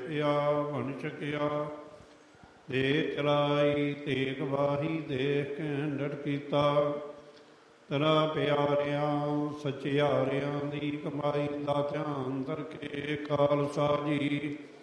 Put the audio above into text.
ਪਿਆ ਬਣ ਚਕਿਆ। ਦੇ ਚਲਾਈ ਤੇਗ ਵਾਹੀ ਦੇਖ ਕੇ ਡਟ ਕੀਤਾ। ਤੇਰਾ ਪਿਆਰਿਆਂ ਸਚਿਆਰਿਆਂ ਦੀ ਕਮਾਈ ਦਾ ਧਿਆਨ ਕਰਕੇ ਖਾਲਸਾ ਜੀ।